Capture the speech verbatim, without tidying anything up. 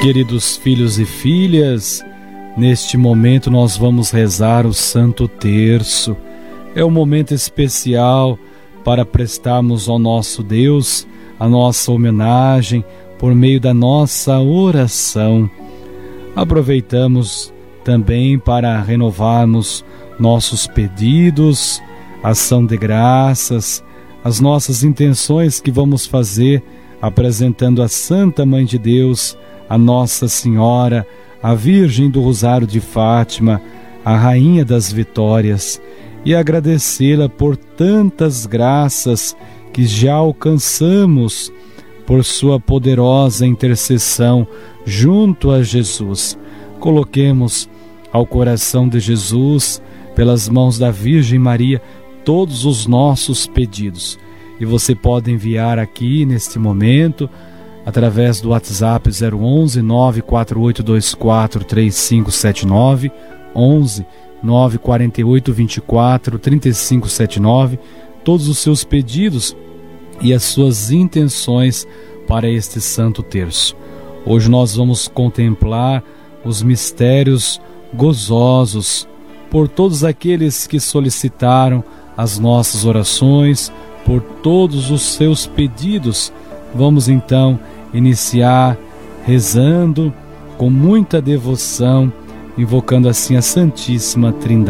Queridos filhos e filhas, neste momento nós vamos rezar o Santo Terço. É um momento especial para prestarmos ao nosso Deus a nossa homenagem por meio da nossa oração. Aproveitamos também para renovarmos nossos pedidos, ação de graças, as nossas intenções que vamos fazer apresentando a Santa Mãe de Deus, a Nossa Senhora, a Virgem do Rosário de Fátima, a Rainha das Vitórias, e agradecê-la por tantas graças que já alcançamos por sua poderosa intercessão junto a Jesus. Coloquemos ao coração de Jesus, pelas mãos da Virgem Maria, todos os nossos pedidos. E você pode enviar aqui neste momento através do WhatsApp zero onze, nove quatro oito dois quatro, três cinco sete nove, onze, nove quatro oito, vinte e quatro, trinta e cinco setenta e nove, todos os seus pedidos e as suas intenções para este Santo Terço. Hoje nós vamos contemplar os mistérios gozosos por todos aqueles que solicitaram as nossas orações, por todos os seus pedidos. Vamos então iniciar rezando com muita devoção, invocando assim a Santíssima Trindade.